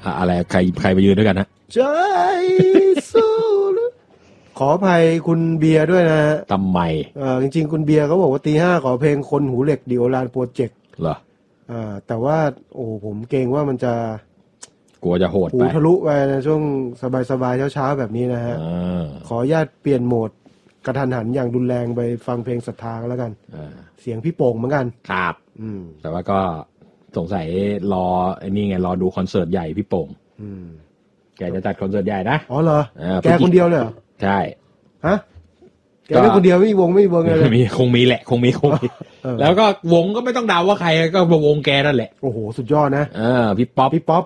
อะไรใครไปยืนด้วยกันฮะใจสู้ขออภัยคุณเบียร์ด้วยนะฮะทำไมจริงๆคุณเบียร์เขาบอกว่าตีห้าขอเพลงคนหูเหล็กดิโอลานโปรเจกต์เหรอแต่ว่าโอ้ผมเกรงว่ามันจะกลัวจะโหดไปหูทะลุไปในช่วงสบายๆเช้าๆแบบนี้นะฮะขออนุญาตเปลี่ยนโหมดกระทันหันอย่างรุนแรงไปฟังเพลงศรัทธาแล้วกันเสียงพี่โป่งเหมือนกันครับแต่ว่าก็สงสัยรอไอ้นี่ไงรอดูคอนเสิร์ตใหญ่พี่โป่งแกจะจัดคอนเสิร์ตใหญ่นะอ๋อเหรอแกคนเดียวเลยเหรอใช่ฮะแกไม่คนเดียวไม่มีวงเลยมีคงมีแหละคงมีแล้วก็วงก็ไม่ต้องเดาว่าใครก็วงแกนั่นแหละโอ้โหสุดยอดนะพี่ป๊อป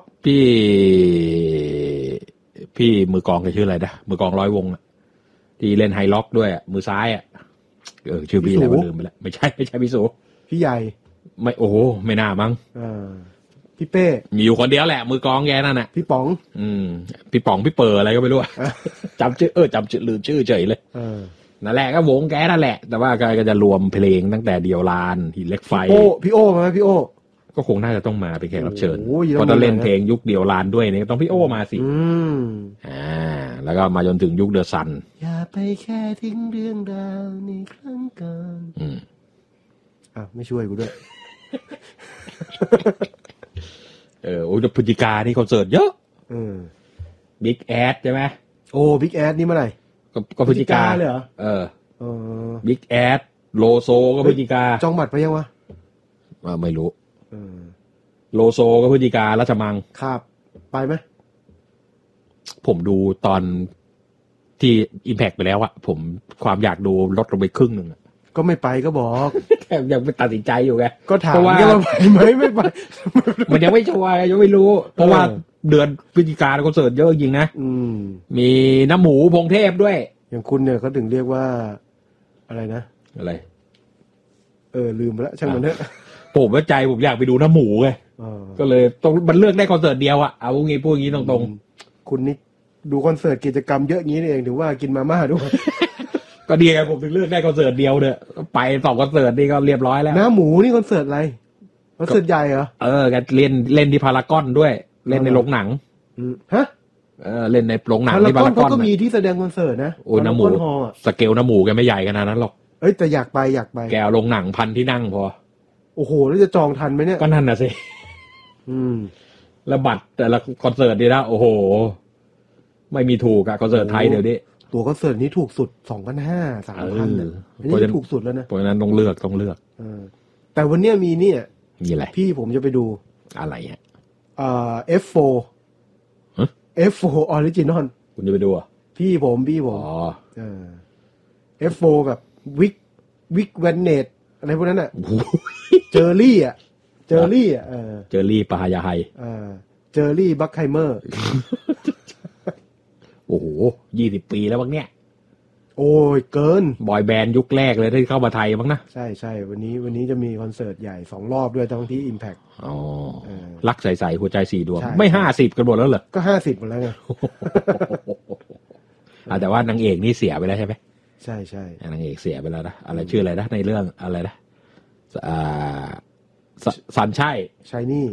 พี่มือกลองแกชื่ออะไรนะมือกลองร้อยวงที่เล่นไฮล็อกด้วยมือซ้ายชื่อพี่อะไรลืมไปแล้วไม่ใช่พี่สูพี่ใหญ่ไม่โอ้โหไม่น่ามั้งพี่เป้มีอยู่คนเดียวแหละมือกลองแกนั่นน่ะพี่ป๋องพี่ป๋องพี่เปิดอะไรก็ไม่รู้จำชื่อจำชื่อลืมชื่อเฉยเลยนั่นแหละก็วงแกนั่นแหละแต่ว่าก็จะรวมเพลงตั้งแต่เดียวลานหินเหล็กไฟพี่โอมาพี่โอก็คงน่าจะต้องมาเป็นแขกรับเชิญเพราะถ้าเล่นเพลงยุคเดียวลานด้วยเนี่ยต้องพี่โอมาสิแล้วก็มาจนถึงยุคเดอะซันอย่าไปแค่ทิ้งเรื่องราวในครั้งก่อนไม่ช่วยกูด้วยโอ้ยพฤศจิกานี่คอนเสิร์ตเยอะบิ๊กแอดใช่ไหมโอ้บิ๊กแอดนี่เมื่อไหร่ก็พฤศจิกาเลยเหรอบิ๊กแอดโลโซก็พฤศจิกาจองบัตรไปยังวะไม่รู้โลโซก็พฤศจิการาชมังครับไปไหมผมดูตอนที่ Impact ไปแล้วอะผมความอยากดูลดลงไปครึ่งนึงก็ไม่ไปก็บอกยังไม่ตัดสินใจอยู่ไงก็ถามว่าไปไหมไม่ไปมันยังไม่ชัวร์ยังไม่รู้เพราะว่าเดือนพฤศจิกาคอนเสิร์ตเยอะจริงนะมีน้ำหมูพงเทพด้วยอย่างคุณเนี่ยเขาถึงเรียกว่าอะไรนะอะไรลืมไปแล้วช่างมันเถอะผมว่าใจผมอยากไปดูน้ำหมูไงก็เลยต้องมันเลือกได้คอนเสิร์ตเดียวอะเอางี้พูดอย่างนี้ตรงๆคุณนี่ดูคอนเสิร์ตกิจกรรมเยอะงี้เองถือว่ากินมาม่าด้วยก็ดีไงผมถึงเลือกได้คอนเสิร์ตเดียวเด้อไป2คอนเสิร์ตนี่ก็เรียบร้อยแล้วน้ำหมูนี่คอนเสิร์ตอะไรคอนเสิร์ตใหญ่เหรอกันเล่นที่พารากอนด้วยเล่นในโรงหนังฮะเล่นในโรงหนังที่พารากอนก็มีที่แสดงคอนเสิร์ตนะโอ้น้ำหมูสเกลน้ำหมูแกไม่ใหญ่ขนาดนั้นหรอกแต่อยากไปแกเอาโรงหนัง1,000 ที่นั่งพอโอ้โหแล้วจะจองทันไหมเนี่ยก็นั่นน่ะสิแล้วบัตรแต่ละคอนเสิร์ตดีนะโอ้โหไม่มีถูกอะคอนเสิร์ตไทยเดี๋ยวนี้ตัวคอนเสิร์ตนี้ถูกสุด 2,500 3,000 เนี่ยอันนี้ถูกสุดแล้วนะเพราะฉะนั้นต้องเลือกแต่วันนี้มีเนี่ยมีอะไรพี่ผมจะไปดูอะไรฮะ F4 F4 Original คุณจะไปดูอ่ะพี่ผมF4 แบบวิกแวนเนตอะไรพวกนั้นอ่ะเจอรี่อ่ะเจอรี่ปายาไฮเจอรี่บัคไฮเมอร์โอ้โห20 ปีแล้วบ้างเนี่ยโอ้ยเกินบอยแบนด์ยุคแรกเลยที่เข้ามาไทยบ้างนะใช่วันนี้จะมีคอนเสิร์ตใหญ่2รอบด้วยทั้งที่ Impact รักใสๆหัวใจ4 ดวงไม่50กันหมดแล้วเหรอก็50หมดแล้วไงแต่ว่านางเอกนี่เสียไปแล้วใช่ไหมใช่นางเอกเสียไปแล้วนะอะไรชื่ออะไรนะในเรื่องอะไรนะสันชัยนี่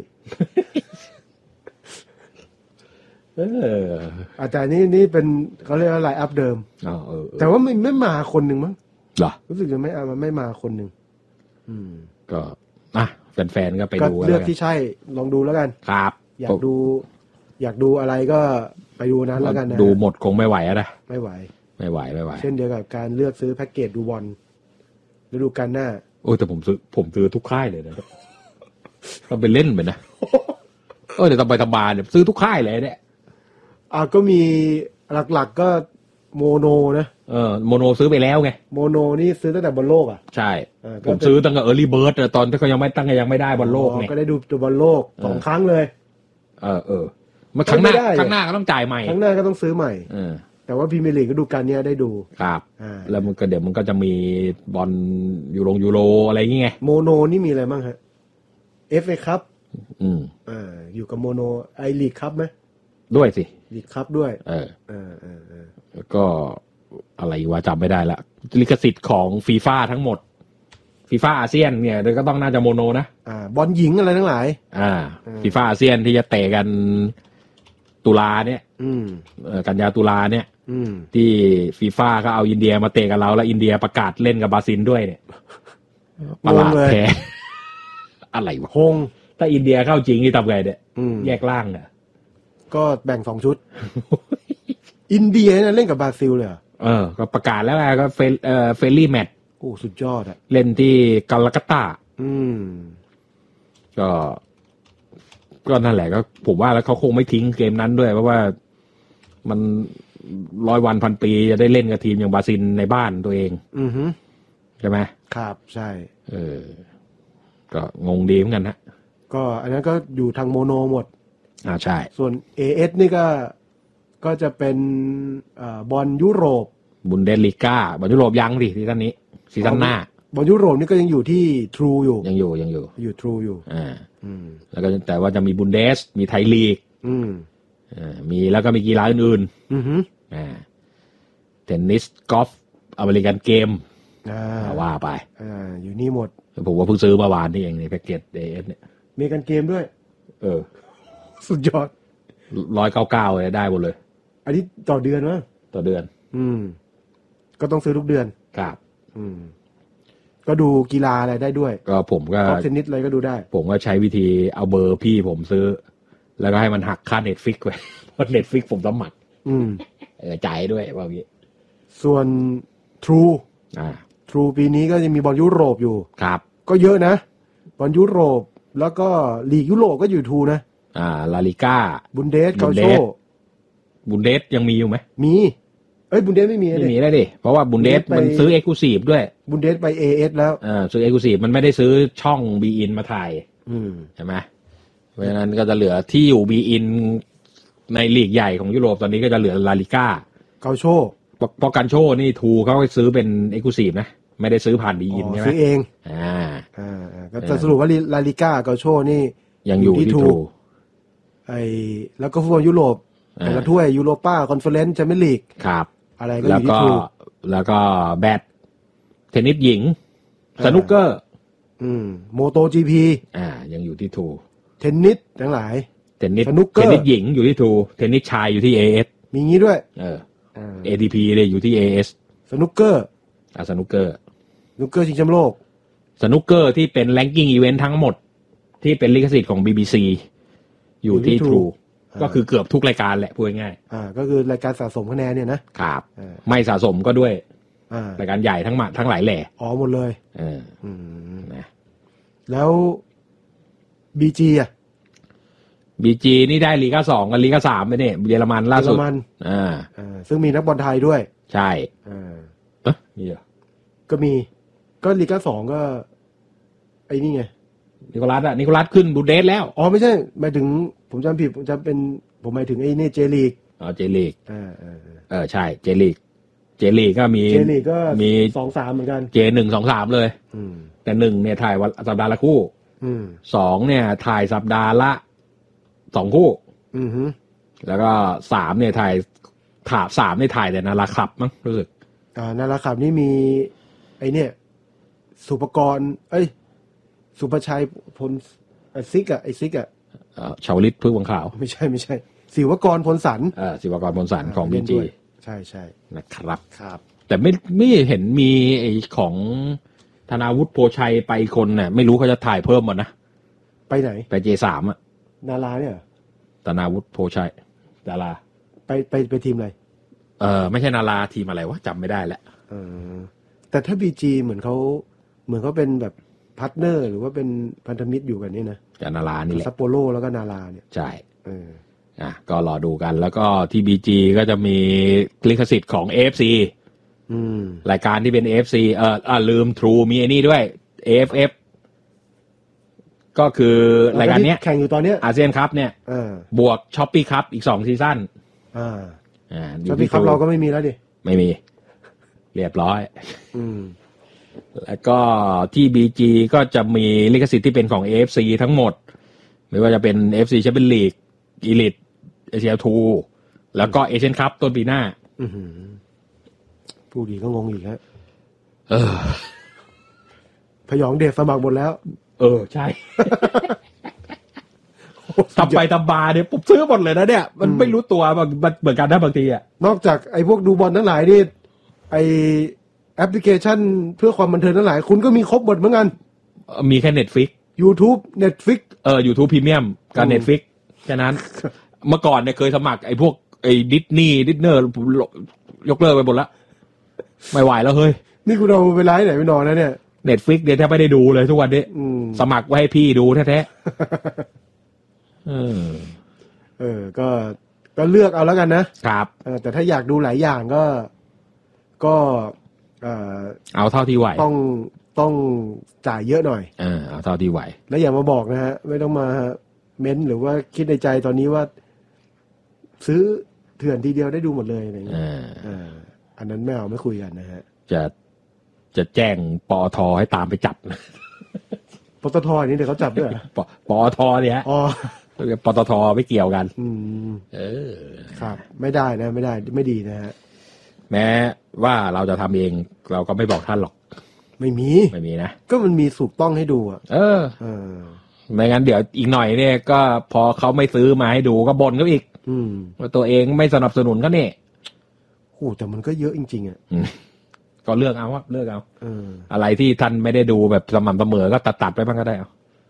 อาจารย์นี่เป็นเขาเรียกว่าไลน์อัพเดิมแต่ว่าไม่มาคนหนึ่งมั้งเหรอรู้สึกจะไม่มาคนหนึ่งก็แฟนๆก็ไปดูเลือกที่ใช่ลองดูแล้วกันครับอยากดูอะไรก็ไปดูนั้นแล้วกันนะดูหมดคงไม่ไหวนะไม่ไหวเช่นเดียวกับการเลือกซื้อแพ็กเกจดูบอลฤดูกาลหน้าโอ้แต่ผมซื้อทุกค่ายเลยนะต้องไปเล่นไปนะเดี๋ยวต้องไปทำบาเนี่ยซื้อทุกค่ายเลยเนี่ยก็มีหลักๆก็โมโนนะโมโนซื้อไปแล้วไงโมโนนี่ซื้อตั้งแต่บอลโลกอ่ะใช่ผมซื้อตั้งแต่เออร์ลี่เบิร์ดตอนที่เขายังไม่ได้บอลโลกไงก็ได้ดูบอลโลก2 ครั้งเลยมาครั้งหน้าก็ต้องจ่ายใหม่ครั้งหน้าก็ต้องซื้อใหม่แต่ว่าพรีเมียร์ลีกก็ดูการนี้ได้ดูครับแล้วมันก็เดี๋ยวมันก็จะมีบอลยูโรอะไรอย่างเงี้ยโมโนนี่มีอะไรบ้างฮะ FA คัพอยู่กับโมโนไอลีกคัพไหมด้วยสิลีกคัพด้วยแล้วก็อะไรวะจำไม่ได้ละลิขสิทธิ์ของฟีฟ่าทั้งหมดฟีฟ่าอาเซียนเนี่ยเดี๋ยวก็ต้องน่าจะโมโนนะบอลหญิงอะไรทั้งหลายฟีฟ่าอาเซียนที่จะเตะกันตุลาเนี่ยกันยาตุลาเนี่ยที่ฟีฟ่าก็เอาอินเดียมาเตะกับเราแล้วอินเดียประกาศเล่นกับบราซิลด้วยเนี่ยประหลาดแท้อะไรวะฮงถ้าอินเดียเข้าจริงนี่ทำไงเนี่ยแยกล่างเนี่ยก็แบ่ง2 ชุด อินเดียนะเล่นกับบราซิลเลยก็ประกาศแล้วไงก็เฟรลี่แมตช์โอ้สุดยอดอ่ะเล่นที่กาลกัตตาก็นั่นแหละก็ผมว่าแล้วเขาคงไม่ทิ้งเกมนั้นด้วยเพราะว่ามัน100 วันพันปีจะได้เล่นกับทีมอย่างบราซิลในบ้านตัวเองใช่ไหมครับใช่ก็งงดีเหมือนกันนะก็อันนั้นก็อยู่ทางโมโนหมดใช่ส่วน AS นี่ก็จะเป็นบอลยุโรปบุนเดสลีกาบอลยุโรปยังดิซีซั่นนี้ซีซั่นหน้าบอลยุโรปนี่ก็ยังอยู่ที่ True อยู่ยังอยู่ True อยู่แล้วก็แต่ว่าจะมีบุนเดสมีไทยลีกมีแล้วก็มีกีฬาอื่นเทนนิสกอล์ฟอเมริกันเกมว่าไปอยู่นี่หมดผมว่าเพิ่งซื้อเมื่อวานนี่เองในแพ็กเกจ AS เนี่ยมีกันเกมด้วยสุดยอด 199เลยได้หมดเลยอันนี้ต่อเดือนมั้งต่อเดือนก็ต้องซื้อทุกเดือนครับก็ดูกีฬาอะไรได้ด้วยก็ผมก็เทนนิสอะไรก็ดูได้ผมก็ใช้วิธีเอาเบอร์พี่ผมซื้อแล้วก็ให้มันหักค่า Netflix ไว้เพราะ Netflix ผมสมัครจ่ายด้วยว่าอย่างนี้ส่วน True ปีนี้ก็จะมีบอลยุโรปอยู่ครับก็เยอะนะบอลยุโรปแล้วก็ลีกยุโรปก็อยู่ True นะลาลิก้าบุนเดสเกาโชบุนเดสยังมีอยู่ไหมมีบุนเดสไม่มีแล้วดิเพราะว่าบุนเดสมันซื้อเอ็กซ์คลูซีฟด้วยบุนเดสไป AS แล้วซื้อเอ็กซ์คลูซีฟมันไม่ได้ซื้อช่อง B In มาถ่ายใช่ไหมเพราะฉะนั้นก็จะเหลือที่อยู่ B In ในลีกใหญ่ของยุโรปตอนนี้ก็จะเหลือลาลิก้าเกาโชเพราะกันโชนี่ทูเขาซื้อเป็นเอ็กซ์คลูซีฟนะไม่ได้ซื้อผ่าน B In ใช่ไหมซื้อเองก็จะสรุปว่าลาลิก้าเกาโชนี่ยังอยู่ที่ทูแล้วก็ฟุตบอลยุโรปแต่ละถ้วยยูโรป้าคอนเฟอเรนซ์แชมเปี้ยนลีกครับอะไรก็อยู่ที่ทูแล้วก็แบดเทนนิสหญิงสนุกเกอร์โมโตจีพียังอยู่ที่ทูเทนนิสทั้งหลายเทนนิสหญิงอยู่ที่ทูเทนนิสชายอยู่ที่ AS มีงี้ด้วย ATP เลยอยู่ที่ AS สนุกเกอร์สนุกเกอร์ชิงแชมป์โลกสนุกเกอร์ที่เป็นแรงกิ้งอีเวนต์ทั้งหมดที่เป็นลิขสิทธิ์ของ BBC อยู่ที่ True ก็คือเกือบทุกรายการแหละพูดง่ายๆก็คือรายการสะสมคะแนนเนี่ยนะครับไม่สะสมก็ด้วยรายการใหญ่ทั้งหลายแหล่หมดเลยนะแล้ว BG BG นี่ได้ลีกา2กับลีกา3ไปเนี่ยเยอรมันล่าสุดซึ่งมีนักบอลไทยด้วยใช่มีเหรอก็มีก็ลีกา2ก็ไอ้นี่ไงนิโคลัสขึ้นบูเดสแล้วไม่ใช่หมายถึงผมจำผิดผมหมายถึงไอ้นี่เจลีกเจลีกใช่เจลีกก็มีมี 2-3 เหมือนกัน J1 2-3 เลยแต่1เนี่ยถ่ายวันสัปดาห์ละคู่2เนี่ยถ่ายสัปดาห์ละ2คู่แล้วก็3เนี่ยถ่าย3เนี่ยถ่ายแต่นาราคลับมั้งรู้สึกนาราคลับนี่มีไอ้เนี่ยสุภกรสุภชัยพลซิกชาวลิตพึ่งวังขาวไม่ใช่ศิวกรพลสันศิวกรพลสันของ BG ใช่นะครับแต่ไม่เห็นมีไอ้ของธนาวุฒิโพชัยไปคนน่ะไม่รู้เขาจะถ่ายเพิ่มมั้ยนะไปไหนไป J3 นาราเนี่ยธนาวุฒิโพชัยดาราไปทีมอะไรไม่ใช่นาราทีมอะไรวะจำไม่ได้แล้วแต่ถ้า BG เหมือนเขาเป็นแบบพาร์ทเนอร์หรือว่าเป็นพันธมิตรอยู่กันนี่นะกับนารานี่แหละซัปโปโรแล้วก็นาราเนี่ยใช่ก็รอดูกันแล้วก็ที่ BG ก็จะมีลิขสิทธิ์ของ AFC รายการที่เป็น AFC ลืม True มีไอ้นี่ด้วย AFF ก็คือรายการเนี้ยแข่งอยู่ตอนเนี้ยอาเซียนคัพเนี่ยบวกช้อปปี้คัพอีก2ซีซั่นช้อปปี้คัพเราก็ไม่มีแล้วดิไม่มีเรียบร้อยแล้วก็ที่ BG ก็จะมีลิขสิทธิ์ที่เป็นของ AFC ทั้งหมดไม่ว่าจะเป็น FC Champions League Elite Asia 2แล้วก็ Asian Cup ต้นปีหน้าผู้ดีก็งงอีกฮะพยองเดชสมัครหมดแล้วใช่ทำไปทำมาเนี่ยผมซื้อหมดเลยนะเนี่ยมันไม่รู้ตัวเหมือนกันนะบางทีอ่ะนอกจากไอ้พวกดูบอลทั้งหลายนี่ไอแอปพลิเคชันเพื่อความบันเทิงทั้งหลายคุณก็มีครบหมดเหมือนกันมีแค่ Netflix YouTube Netflix YouTube Premium กับ Netflix แค่นั้น เมื่อก่อนเนี่ยเคยสมัครไอ้พวกไอ้ดิสนีย์ยกเลิกไปหมดละไม่ไหวแล้วเฮ้ยนี่คุณเอาเวลาไหนไปนอนนะเนี่ย Netflix เดี๋ยวแทบไม่ได้ดูเลยทุกวันนี้สมัครไว้ให้พี่ดูแท้ๆก็เลือกเอาแล้วกันนะครับแต่ถ้าอยากดูหลายอย่างก็เอาเท่าที่ไหวต้องจ่ายเยอะหน่อยเอาเท่าที่ไหวแล้วอย่ามาบอกนะฮะไม่ต้องมาเม้นหรือว่าคิดในใจตอนนี้ว่าซื้อเถื่อนทีเดียวได้ดูหมดเลยอะไรอย่างเงี้ยอันนั้นไม่เอาไม่คุยกันนะฮะจะแจ้งปอทให้ตามไปจับปตทนี่เดี๋ยวเขาจับด้วยปอทเนี่ยปตทไม่เกี่ยวกันครับไม่ได้นะไม่ดีนะฮะแม้ว่าเราจะทำเองเราก็ไม่บอกท่านหรอกไม่มีนะก็มันมีถูกต้องให้ดูอ่ะไม่งั้นเดี๋ยวอีกหน่อยเนี่ยก็พอเขาไม่ซื้อมาให้ดูก็บ่นเขาอีกว่าตัวเองไม่สนับสนุนก็เนี่ยโอ้แต่มันก็เยอะจริงๆอ่ะก็เลือกเอาอะไรที่ท่านไม่ได้ดูแบบสม่ำเสมอก็ตัดไปบ้างก็ได้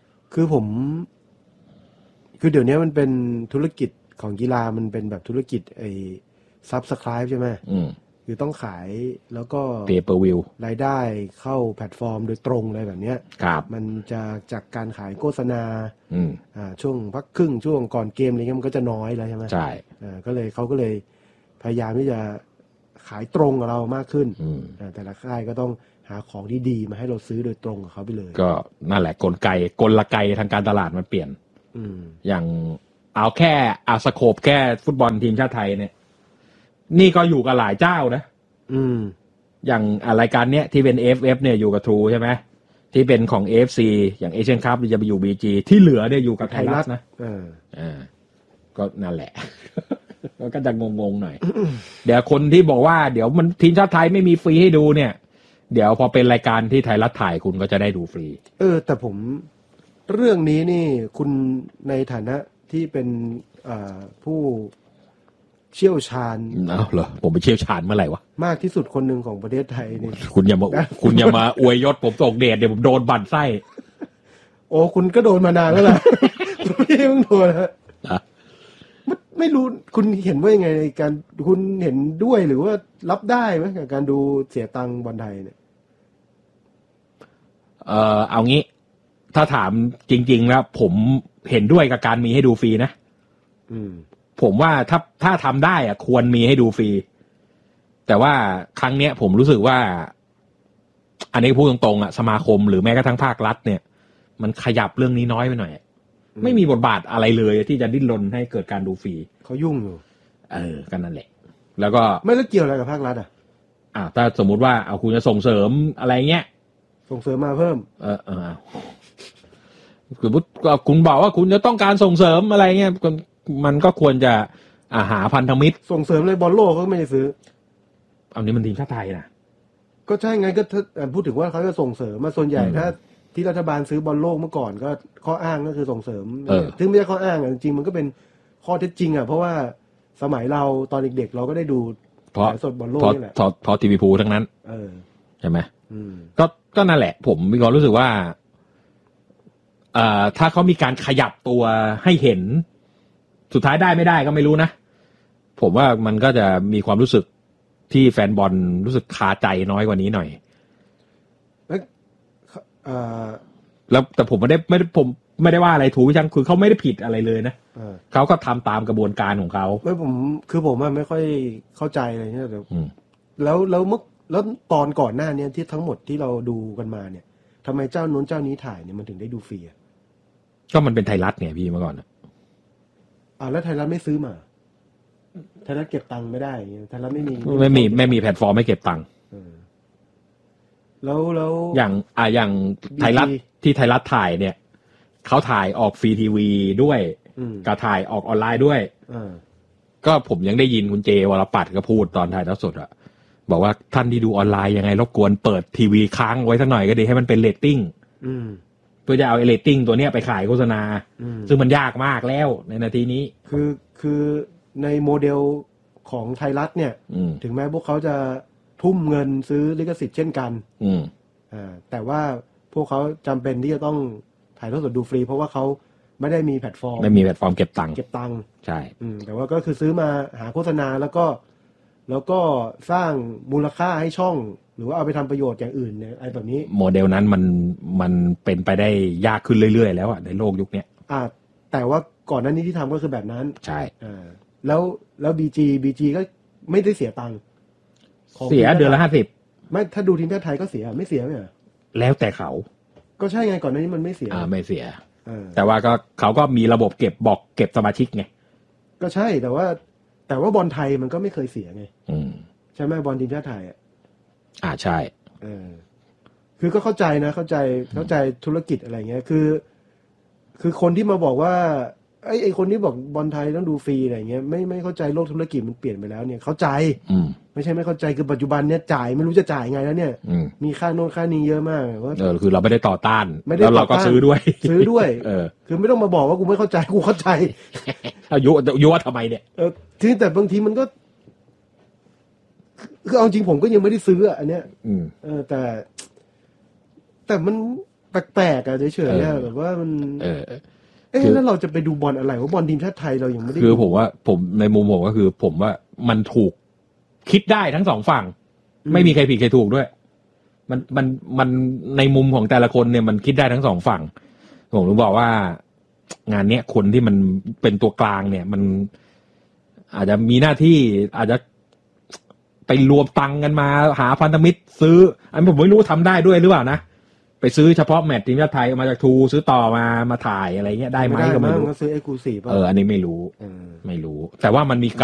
คือเดี๋ยวนี้มันเป็นธุรกิจของกีฬามันเป็นแบบธุรกิจไอ้ Subscribe ใช่ไหมคือต้องขายแล้วก็ Pay per view รายได้เข้าแพลตฟอร์มโดยตรงอะไรแบบเนี้ยมันจะจากการขายโฆษณาช่วงพักครึ่งช่วงก่อนเกมอะไรเงี้ยมันก็จะน้อยแล้วใช่ไหมใช่เขาก็เลยพยายามที่จะขายตรงกับเรามากขึ้นแต่ละค่ายก็ต้องหาของดีๆมาให้เราซื้อโดยตรงกับเขาไปเลยก็นั่นแหละกลไกทางการตลาดมันเปลี่ยนอย่างเอาแค่สโคปแค่ฟุตบอลทีมชาติไทยเนี่ยนี่ก็อยู่กับหลายเจ้านะอย่างรายการเนี้ยที่เป็น AFF เนี่ยอยู่กับ True ใช่ไหมที่เป็นของ AFC อย่าง Asian Cup จะไปอยู่ BG ที่เหลือเนี่ยอยู่กับไทยรัฐนะก็นั่นแหละก็จะงงๆหน่อยเดี๋ยวคนที่บอกว่าเดี๋ยวมันทีมชาติไทยไม่มีฟรีให้ดูเนี่ยเดี๋ยวพอเป็นรายการที่ไทยรัฐถ่ายคุณก็จะได้ดูฟรีแต่ผมเรื่องนี้นี่คุณในฐานะที่เป็นผู้เชี่ยวชาญเหรอผมไปเชี่ยวชาญเมื่อไหร่วะมากที่สุดคนหนึ่งของประเทศไทยนี่คุณอย่ามาอวยยศผมตกเดชเดี๋ยวผมโดนบั่นไส้โอ้คุณก็โดนมานานแล้วล่ะไม่เพิ่งโดนนะไม่รู้คุณเห็นว่ายังไงในการคุณเห็นด้วยหรือว่ารับได้ไหมกับการดูเสียตังค์บอลไทยเนี่ยเอางี้ถ้าถามจริงๆแล้วผมเห็นด้วยกับการมีให้ดูฟรีนะผมว่าถ้าทำได้อะควรมีให้ดูฟรีแต่ว่าครั้งเนี้ยผมรู้สึกว่าอันนี้พูดตรงๆอะสมาคมหรือแม้กระทั่งภาครัฐเนี่ยมันขยับเรื่องนี้น้อยไปหน่อยไม่มีบทบาทอะไรเลยที่จะดิ้นรนให้เกิดการดูฟรีเขายุ่งอยู่กันนั่นแหละแล้วก็ไม่แล้วเกี่ยวอะไรกับภาครัฐถ้าสมมุติว่าเอาคุณจะส่งเสริมอะไรเงี้ยส่งเสริมมาเพิ่มคุณบอกว่าคุณจะต้องการส่งเสริมอะไรเงี้ยมันก็ควรจะหาพันธมิตรส่งเสริมเลยบอลโลกก็ไม่ได้ซื้ออันนี้มันทีมชาติไทยนะก็ใช่ไงก็พูดถึงว่าเขาจะส่งเสริมมาส่วนใหญ่ถ้าที่รัฐบาลซื้อบอลโลกเมื่อก่อนก็ข้ออ้างก็คือส่งเสริมซึ่งไม่ใช่ข้ออ้างจริงๆมันก็เป็นข้อเท็จจริงเพราะว่าสมัยเราตอนเด็กๆเราก็ได้ดูถ่ายสดบอลโลกนี่แหละพอทีวีพูทั้งนั้นใช่ไหมก็นั่นแหละผมมีความรู้สึกว่าถ้าเขามีการขยับตัวให้เห็นสุดท้ายได้ไม่ได้ก็ไม่รู้นะผมว่ามันก็จะมีความรู้สึกที่แฟนบอลรู้สึกคาใจน้อยกว่านี้หน่อยแล้วแต่ผมไม่ได้ว่าอะไรถูกจังคือเขาไม่ได้ผิดอะไรเลยนะเขาก็ทำตามกระบวนการของเขาผมไม่ค่อยเข้าใจอะไรเนี่ยแล้วตอนก่อนหน้านี้ที่ทั้งหมดที่เราดูกันมาเนี่ยทำไมเจ้านู้นเจ้านี้ถ่ายเนี่ยมันถึงได้ดูฟรีก็มันเป็นไทยรัฐไงพี่เมื่อก่อนแล้วไทยรัฐไม่ซื้อมาไทยรัฐเก็บตังค์ไม่ได้ไทยรัฐไม่มีแพลตฟอร์มไม่เก็บตังค์แล้วอย่างไทยรัฐที่ไทยรัฐถ่ายเนี่ยเขาถ่ายออกฟรีทีวีด้วยกับถ่ายออกออนไลน์ด้วยก็ผมยังได้ยินคุณเจวรปัตรก็พูดตอนถ่ายทอดสดบอกว่าท่านที่ดูออนไลน์ยังไงรบกวนเปิดทีวีค้างไว้สักหน่อยก็ดีให้มันเป็นเรตติ้งเพื่อจะเอาเรตติ้งตัวเนี้ยไปขายโฆษณาซึ่งมันยากมากแล้วในนาทีนี้คือในโมเดลของไทยรัฐเนี่ยถึงแม้พวกเขาจะทุ่มเงินซื้อลิขสิทธิ์เช่นกันแต่ว่าพวกเขาจำเป็นที่จะต้องถ่ายทอดสดดูฟรีเพราะว่าเขาไม่ได้มีแพลตฟอร์มเก็บตังค์ใช่แต่ว่าก็คือซื้อมาหาโฆษณาแล้วก็สร้างมูลค่าให้ช่องหรือว่าเอาไปทำประโยชน์อย่างอื่นเนี่ยอะไรแบบนี้โมเดลนั้นมันเป็นไปได้ยากขึ้นเรื่อยๆแล้วอะในโลกยุคนี้แต่ว่าก่อนหน้านี้ที่ทำก็คือแบบนั้นใช่แล้วBGก็ไม่ได้เสียตังค์เสียเดือนละ50 ไม่ถ้าดูทีมชาติไทยก็เสียไม่เสียเนี่ยแล้วแต่เขาก็ใช่ไงก่อนหน้านี้มันไม่เสียไม่เสียแต่ว่าก็เขาก็มีระบบเก็บสมาชิกไงก็ใช่แต่ว่าบอลไทยมันก็ไม่เคยเสียไงใช่ไหมบอลทีมชาติไทยใช่คือก็เข้าใจนะเข้าใจธุรกิจอะไรเงี้ยคือคนที่มาบอกว่าไอ้คนที่บอกบอลไทยต้องดูฟรีอะไรเงี้ยไม่เข้าใจโลกธุรกิจมันเปลี่ยนไปแล้วเนี่ยเข้าใจไม่ใช่ไม่เข้าใจคือปัจจุบันเนี่ยจ่ายไม่รู้จะจ่ายไงแล้วเนี่ยมีค่าโน่นค่านี้เยอะมากว่าคือเราไม่ได้ต่อต้านแล้วเราก็ซื้อด้วยคือไม่ต้องมาบอกว่ากูไม่เข้าใจกูเข้าใจยุว่าทำไมเนี่ยทีนี้แต่บางทีมันก็คือเอาจริงผมก็ยังไม่ได้ซื้ออันเนี้ยแต่มันแปลกๆเฉยๆแบบว่ามันแล้วเราจะไปดูบอลอะไรว่าบอลทีมชาติไทยเรายังไม่ได้คือผมว่าผมในมุมผมก็คือผมว่ามันถูกคิดได้ทั้งสองฝั่งไม่มีใครผิดใครถูกด้วยมันในมุมของแต่ละคนเนี่ยมันคิดได้ทั้งสองฝั่งผมถึงบอกว่างานเนี้ยคนที่มันเป็นตัวกลางเนี่ยมันอาจจะมีหน้าที่อาจจะไปรวมตังค์กันมาหาพันธมิตรซื้ออันผมไม่รู้ทำได้ด้วยหรือเปล่านะไปซื้อเฉพาะแมตช์ทีมชาติไทยมาจากทูซื้อต่อมาถ่ายอะไรเงี้ยได้ไหมก็ไม่รู้ซื้อ Exclusive อันนี้ไม่รู้แต่ว่ามันมี